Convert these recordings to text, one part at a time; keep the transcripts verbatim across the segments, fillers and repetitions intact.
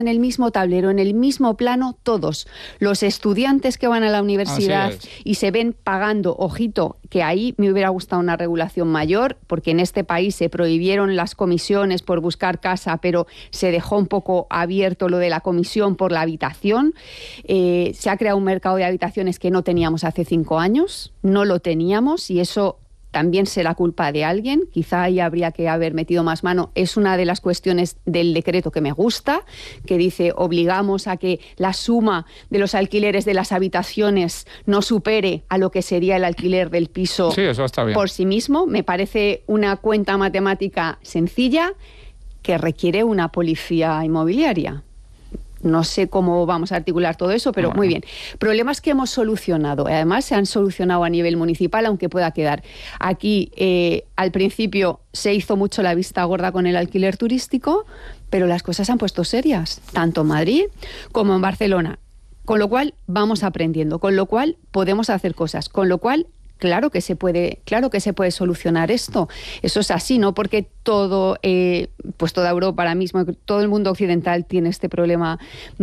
en el mismo tablero, en el mismo plano, todos. Los estudiantes que van a la universidad y se ven pagando, ojito, que ahí me hubiera gustado una regulación mayor, porque en este país se prohibieron las comisiones por buscar casa, pero se dejó un poco abierto lo de la comisión por la habitación. Eh, se ha creado un mercado de habitaciones que no teníamos hace cinco años, no lo teníamos, y eso también será culpa de alguien, quizá ahí habría que haber metido más mano. Es una de las cuestiones del decreto que me gusta, que dice obligamos a que la suma de los alquileres de las habitaciones no supere a lo que sería el alquiler del piso. Sí, eso está bien. Por sí mismo. Me parece una cuenta matemática sencilla que requiere una policía inmobiliaria. No sé cómo vamos a articular todo eso, pero bueno, muy bien. Problemas que hemos solucionado. Además, se han solucionado a nivel municipal, aunque pueda quedar. Aquí, eh, al principio, se hizo mucho la vista gorda con el alquiler turístico, pero las cosas se han puesto serias, tanto en Madrid como en Barcelona. Con lo cual, vamos aprendiendo. Con lo cual, podemos hacer cosas. Con lo cual, Claro que se puede, claro que se puede solucionar esto. Eso es así, no porque todo, eh, pues toda Europa ahora mismo, todo el mundo occidental tiene este problema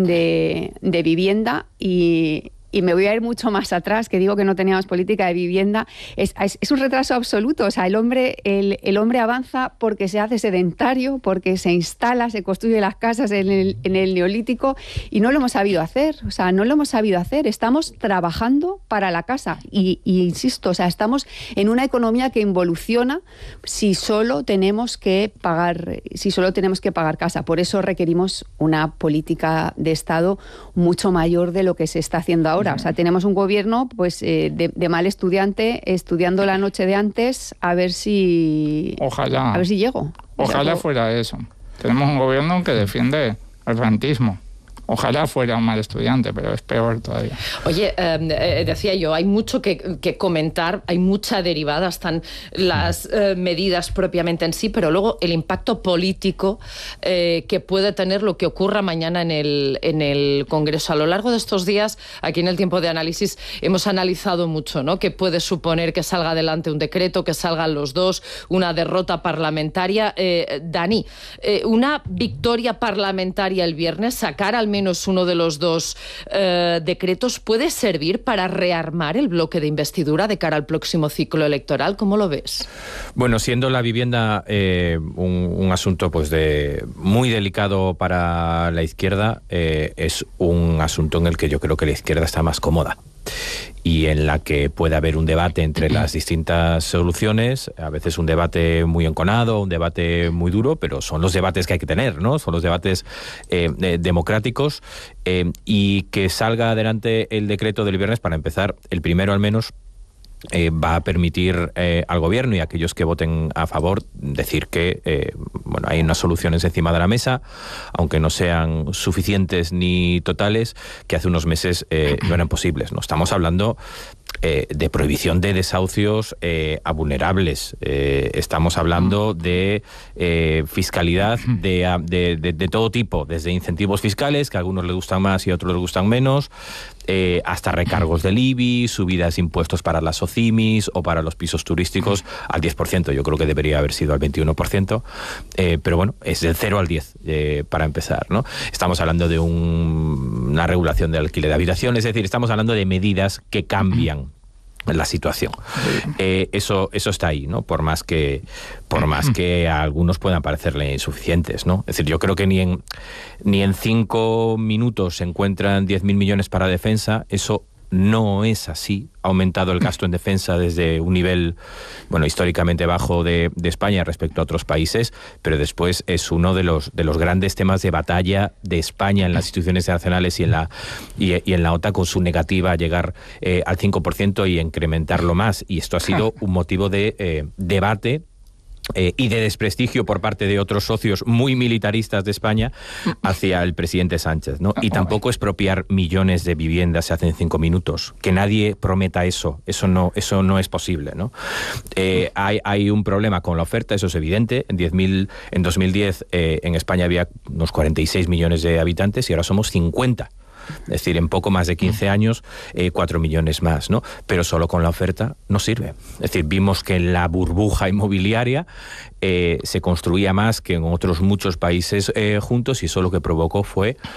de, de vivienda y, y me voy a ir mucho más atrás, que digo que no teníamos política de vivienda. Es, es, es un retraso absoluto. O sea, el hombre, el, el hombre avanza porque se hace sedentario, porque se instala, se construye las casas en el, en el neolítico y no lo hemos sabido hacer. O sea, no lo hemos sabido hacer. Estamos trabajando para la casa y, y insisto, o sea, estamos en una economía que involuciona si solo tenemos que pagar, si solo tenemos que pagar casa. Por eso requerimos una política de Estado mucho mayor de lo que se está haciendo ahora. Ahora. O sea, tenemos un gobierno pues eh, de, de mal estudiante, estudiando la noche de antes, a ver si... Ojalá. A ver si llego. Ojalá fuera eso. Tenemos un gobierno que defiende el rentismo. Ojalá fuera un mal estudiante, pero es peor todavía. Oye, eh, decía yo, hay mucho que, que comentar, hay mucha derivada, están las eh, medidas propiamente en sí, pero luego el impacto político eh, que puede tener lo que ocurra mañana en el, en el Congreso. A lo largo de estos días, aquí en el Tiempo de Análisis, hemos analizado mucho, ¿no? ¿Qué puede suponer que salga adelante un decreto, que salgan los dos, una derrota parlamentaria? Eh, Dani, eh, una victoria parlamentaria el viernes, sacar al menos menos uno de los dos eh, decretos, ¿puede servir para rearmar el bloque de investidura de cara al próximo ciclo electoral? ¿Cómo lo ves? Bueno, siendo la vivienda eh, un, un asunto pues de muy delicado para la izquierda, eh, es un asunto en el que yo creo que la izquierda está más cómoda y en la que puede haber un debate entre las distintas soluciones, a veces un debate muy enconado, un debate muy duro, pero son los debates que hay que tener, ¿no? Son los debates eh, eh, democráticos eh, y que salga adelante el decreto del viernes, para empezar, el primero al menos, Eh, va a permitir eh, al gobierno y a aquellos que voten a favor decir que eh, bueno, hay unas soluciones encima de la mesa, aunque no sean suficientes ni totales, que hace unos meses eh, no eran posibles, ¿no? Estamos hablando eh, de prohibición de desahucios eh, a vulnerables, eh, estamos hablando de eh, fiscalidad de, de, de, de todo tipo, desde incentivos fiscales, que a algunos les gustan más y a otros les gustan menos, Eh, hasta recargos del I B I, subidas de impuestos para las OCIMIS o para los pisos turísticos al diez por ciento. Yo creo que debería haber sido al veintiuno por ciento, eh, pero bueno, es del cero al diez eh, para empezar, ¿no? Estamos hablando de un, una regulación del alquiler de habitación, es decir, estamos hablando de medidas que cambian la situación. Eh, eso, eso está ahí, ¿no? Por más que, por más que a algunos puedan parecerle insuficientes, ¿no? Es decir, yo creo que ni en, ni en cinco minutos se encuentran diez mil millones para defensa. Eso no es así. Ha aumentado el gasto en defensa desde un nivel, bueno, históricamente bajo de, de España respecto a otros países, pero después es uno de los de los grandes temas de batalla de España en las instituciones internacionales y en la y, y en la OTAN, con su negativa a llegar eh, al cinco por ciento y incrementarlo más. Y esto ha sido un motivo de eh, debate Eh, y de desprestigio por parte de otros socios muy militaristas de España hacia el presidente Sánchez, ¿no? Y tampoco expropiar millones de viviendas se hace en cinco minutos. Que nadie prometa eso. Eso no, eso no es posible, ¿no? Eh, hay, hay un problema con la oferta, eso es evidente. En, diez mil, en dos mil diez eh, en España había unos cuarenta y seis millones de habitantes y ahora somos cincuenta. Es decir, en poco más de quince años, eh, cuatro millones más, ¿no? Pero solo con la oferta no sirve. Es decir, vimos que en la burbuja inmobiliaria eh, se construía más que en otros muchos países eh, juntos, y eso lo que provocó fue